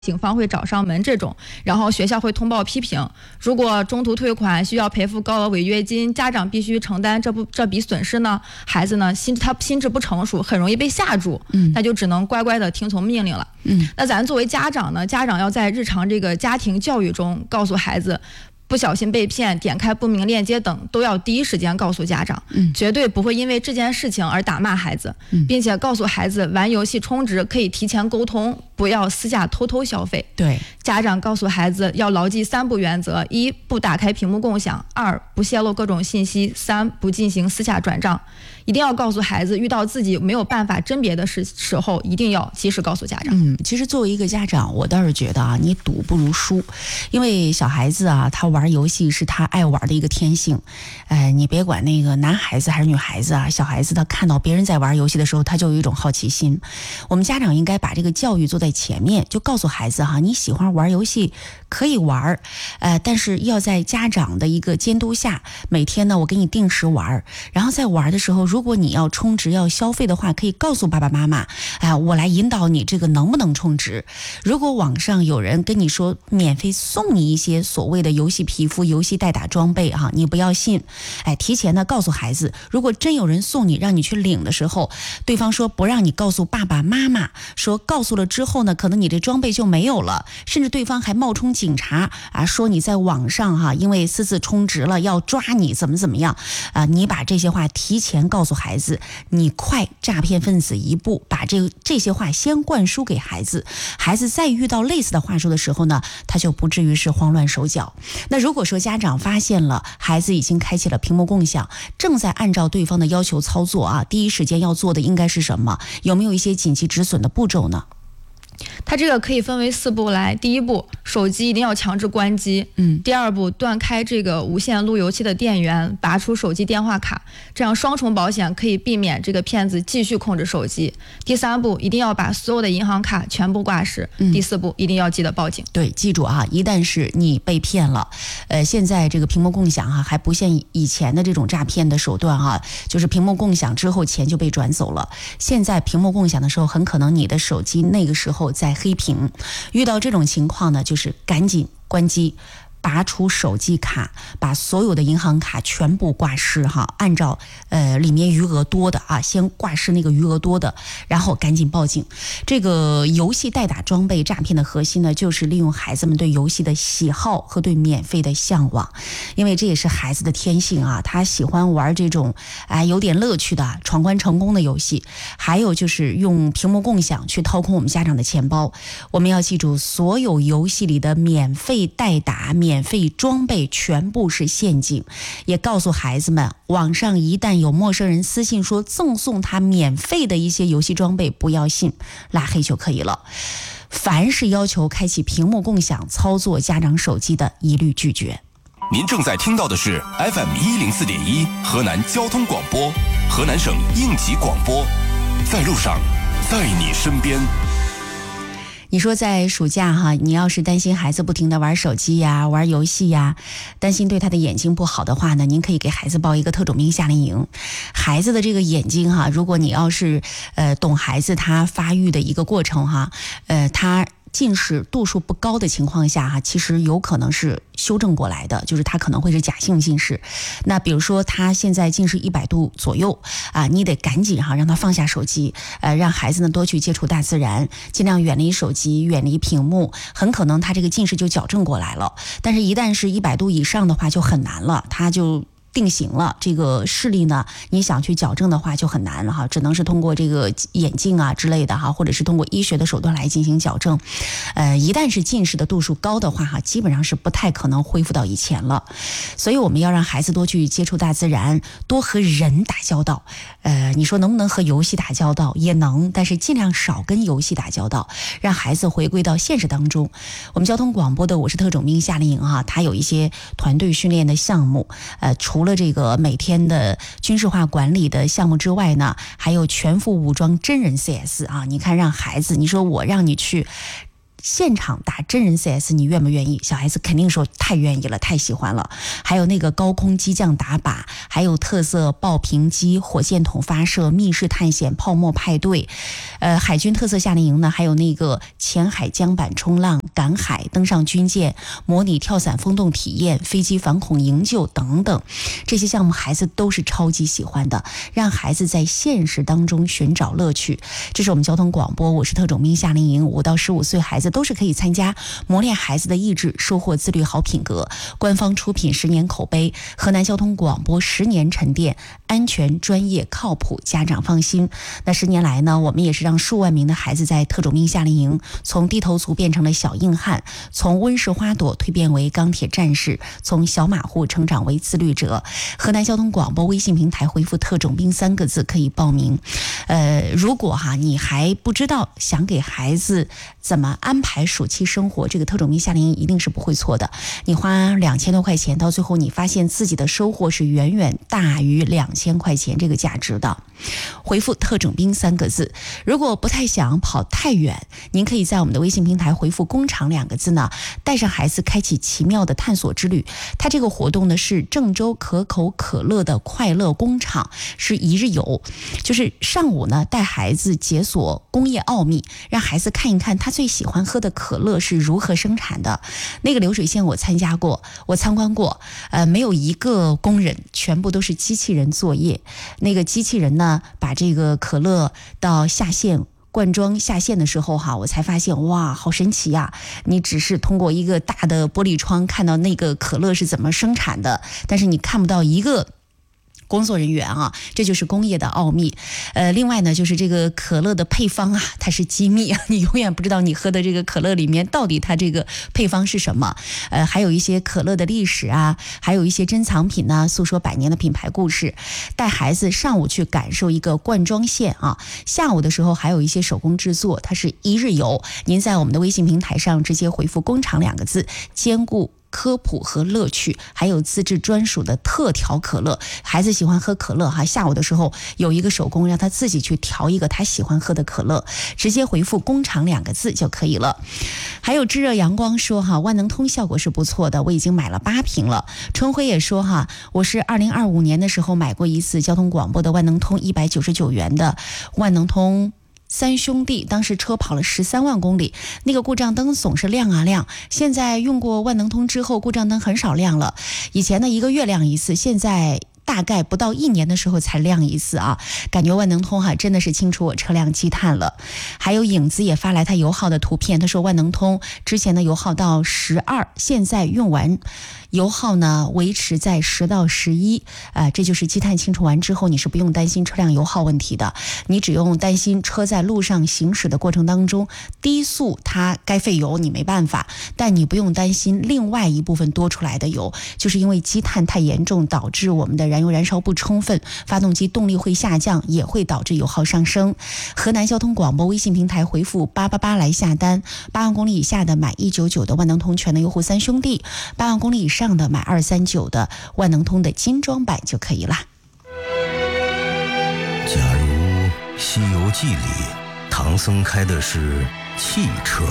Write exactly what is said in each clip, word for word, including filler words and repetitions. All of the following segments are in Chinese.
警方会找上门这种，然后学校会通报批评。如果中途退款需要赔付高额违约金，家长必须承担这部这笔损失呢，孩子呢心他心智不成熟，很容易被吓住，嗯，那就只能乖乖的听从命令了。嗯，那咱作为家长呢，家长要在日常这个家庭教育中告诉孩子，不小心被骗、点开不明链接等，都要第一时间告诉家长，嗯，绝对不会因为这件事情而打骂孩子，嗯，并且告诉孩子玩游戏充值可以提前沟通，不要私下偷偷消费。 对， 家长告诉孩子要牢记三不原则：一、不打开屏幕共享；二、不泄露各种信息；三、不进行私下转账。一定要告诉孩子，遇到自己没有办法甄别的时时候，一定要及时告诉家长。 嗯，其实作为一个家长，我倒是觉得啊，你赌不如输，因为小孩子啊，他玩游戏是他爱玩的一个天性。呃，你别管那个男孩子还是女孩子啊，小孩子他看到别人在玩游戏的时候，他就有一种好奇心。我们家长应该把这个教育做在前面，就告诉孩子哈，你喜欢玩游戏可以玩，呃，但是要在家长的一个监督下，每天呢我给你定时玩，然后在玩的时候，如果你要充值要消费的话，可以告诉爸爸妈妈，啊、呃，我来引导你这个能不能充值。如果网上有人跟你说免费送你一些所谓的游戏皮肤、游戏代打装备哈、啊，你不要信。哎，提前呢告诉孩子，如果真有人送你让你去领的时候，对方说不让你告诉爸爸妈妈，说告诉了之后呢，可能你这装备就没有了，甚至对方还冒充警察啊，说你在网上哈、啊，因为私自充值了要抓你怎么怎么样啊，你把这些话提前告诉孩子，你快诈骗分子一步，把这这些话先灌输给孩子，孩子再遇到类似的话术的时候呢，他就不至于是慌乱手脚。那如果说家长发现了孩子已经开启了屏幕共享，正在按照对方的要求操作啊，第一时间要做的应该是什么？有没有一些紧急止损的步骤呢？ 它这个可以分为四步来。第一步，手机一定要强制关机。嗯。第二步，断开这个无线路由器的电源，拔出手机电话卡，这样双重保险可以避免这个骗子继续控制手机。第三步，一定要把所有的银行卡全部挂失。嗯。第四步，一定要记得报警。 对，记住啊，一旦是你被骗了，呃，现在这个屏幕共享哈、啊，还不像以前的这种诈骗的手段哈、啊，就是屏幕共享之后钱就被转走了。现在屏幕共享的时候，很可能你的手机那个时候在黑屏，遇到这种情况呢，就是赶紧关机，拔出手机卡，把所有的银行卡全部挂失哈，按照呃里面余额多的啊，先挂失那个余额多的，然后赶紧报警。这个游戏代打装备诈骗的核心呢，就是利用孩子们对游戏的喜好和对免费的向往，因为这也是孩子的天性啊，他喜欢玩这种哎有点乐趣的闯关成功的游戏，还有就是用屏幕共享去掏空我们家长的钱包。我们要记住，所有游戏里的免费代打、免免费装备全部是陷阱，也告诉孩子们，网上一旦有陌生人私信说赠送他免费的一些游戏装备，不要信，拉黑就可以了。凡是要求开启屏幕共享操作家长手机的，一律拒绝。 您正在听到的是 F M 一零四点一河南交通广播，河南省应急广播，在路上，在你身边。 你说在暑假哈，你要是担心孩子不停的玩手机呀、玩游戏呀，担心对他的眼睛不好的话呢，您可以给孩子报一个特种兵夏令营。孩子的这个眼睛哈，如果你要是呃懂孩子他发育的一个过程哈，呃他近视度数不高的情况下哈，其实有可能是修正过来的，就是他可能会是假性近视。那比如说他现在近视一百度左右啊，你得赶紧哈让他放下手机，呃，让孩子呢多去接触大自然，尽量远离手机，远离屏幕，很可能他这个近视就矫正过来了。但是，一旦是一百度以上的话就很难了，他就定型了，这个视力呢，你想去矫正的话就很难了哈，只能是通过这个眼镜啊之类的哈，或者是通过医学的手段来进行矫正。呃，一旦是近视的度数高的话哈，基本上是不太可能恢复到以前了。所以我们要让孩子多去接触大自然，多和人打交道。呃，你说能不能和游戏打交道？也能，但是尽量少跟游戏打交道，让孩子回归到现实当中。我们交通广播的我是特种兵夏令营哈，它有一些团队训练的项目，呃，除除了这个每天的军事化管理的项目之外呢，还有全副武装真人 C S 啊！你看，让孩子，你说我让你去现场打真人 C S， 你愿不愿意？小孩子肯定说太愿意了，太喜欢了。还有那个高空机降打靶，还有特色爆屏机、火箭筒发射、密室探险、泡沫派对，呃，海军特色夏令营呢，还有那个潜海桨板冲浪、赶海、登上军舰、模拟跳伞风洞体验、飞机反恐营救等等，这些项目孩子都是超级喜欢的，让孩子在现实当中寻找乐趣。这是我们交通广播，我是特种兵夏令营，五到十五岁孩子都是可以参加，磨练孩子的意志，收获自律好品格。官方出品，十年口碑，河南交通广播十年沉淀，安全、专业、靠谱，家长放心。那十年来呢，我们也是让数万名的孩子在特种兵夏令营从低头族变成了小硬汉，从温室花朵蜕变为钢铁战士，从小马虎成长为自律者。河南交通广播微信平台回复特种兵三个字可以报名。呃，如果哈你还不知道想给孩子怎么安排暑期生活，这个特种兵夏令营一定是不会错的。你花两千多块钱，到最后你发现自己的收获是远远大于两千块钱这个价值的。回复特种兵三个字。如果不太想跑太远，您可以在我们的微信平台回复工厂两个字呢，带上孩子开启奇妙的探索之旅。它这个活动呢是郑州可口可乐的快乐工厂，是一日游，就是上午呢带孩子解锁工业奥秘，让孩子看一看他最喜欢喝的可乐是如何生产的。那个流水线我参加过，我参观过，呃，没有一个工人，全部都是机器人作业。那个机器人呢，把这个可乐到下线灌装下线的时候哈，我才发现哇，好神奇呀！你只是通过一个大的玻璃窗看到那个可乐是怎么生产的，但是你看不到一个工作人员啊，这就是工业的奥秘。呃，另外呢，就是这个可乐的配方啊，它是机密啊，你永远不知道你喝的这个可乐里面到底它这个配方是什么。呃，还有一些可乐的历史啊，还有一些珍藏品呢，诉说百年的品牌故事。带孩子上午去感受一个灌装线啊，下午的时候还有一些手工制作，它是一日游。您在我们的微信平台上直接回复工厂两个字，兼顾科普和乐趣，还有自制专属的特调可乐。孩子喜欢喝可乐哈，下午的时候有一个手工让他自己去调一个他喜欢喝的可乐，直接回复工厂两个字就可以了。还有炙热阳光说哈，万能通效果是不错的，我已经买了八瓶了。春晖也说哈，我是二零二五年的时候买过一次交通广播的万能通，一百九十九元的万能通三兄弟，当时车跑了十三万公里，那个故障灯总是亮啊亮。现在用过万能通之后，故障灯很少亮了，以前呢一个月亮一次，现在大概不到一年的时候才亮一次啊，感觉万能通哈真的是清除我车辆积碳了。还有影子也发来他油耗的图片，他说万能通之前的油耗到十二，现在用完油耗呢维持在十到十一，呃，这就是积碳清除完之后，你是不用担心车辆油耗问题的，你只用担心车在路上行驶的过程当中低速它该费油你没办法，但你不用担心另外一部分多出来的油，就是因为积碳太严重导致我们的燃油燃烧不充分，发动机动力会下降，也会导致油耗上升。河南交通广播微信平台回复八八八来下单，八万公里以下的买一九九的万能通全能优惠三兄弟，八万公里以上上的买二三九的万能通的精装版就可以了。 假如《西游记》里唐僧开的是汽车，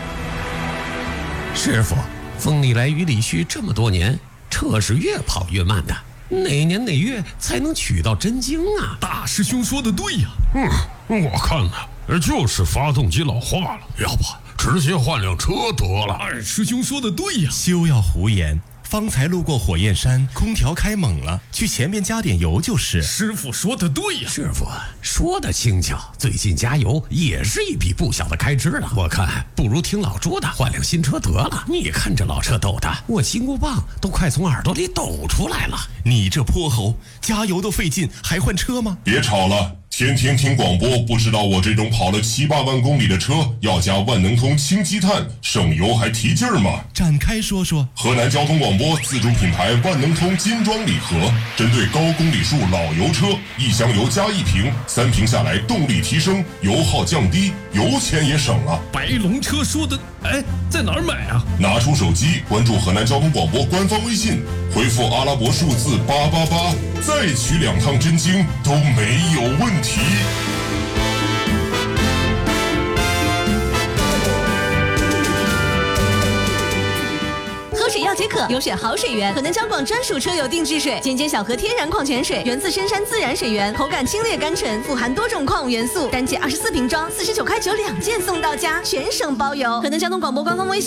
师傅，风里来雨里去这么多年，车是越跑越慢的，哪年哪月才能取到真经啊？ 大师兄说的对呀。 嗯，我看呢，就是发动机老化了，要不直接换辆车得了。 二师兄说的对呀。 休要胡言，方才路过火焰山，空调开猛了，去前面加点油就是。 师傅说的对呀。 师傅说的轻巧，最近加油也是一笔不小的开支了。我看不如听老朱的，换辆新车得了。你看这老车抖的，我金箍棒都快从耳朵里抖出来了。 你这泼猴，加油都费劲，还换车吗？ 别吵了。天天听广播，不知道我这种跑了七八万公里的车要加万能通轻积碳，省油还提劲儿吗？ 展开说说。 河南交通广播自主品牌万能通金装礼盒，针对高公里数老油车，一箱油加一瓶，三瓶下来动力提升，油耗降低，油钱也省了。 白龙车说的，哎，在哪儿买啊？ 拿出手机，关注河南交通广播官方微信，回复阿拉伯数字八八八，再取两趟真经都没有问题。 客，有选好水源，河南交广专属车友定制水，间接小河天然矿泉水，源自深山自然水源，口感清冽甘醇，富含多种矿物元素，单件二十四瓶装，四十九块九两件送到家，全省包邮。河南交通广播官方微信。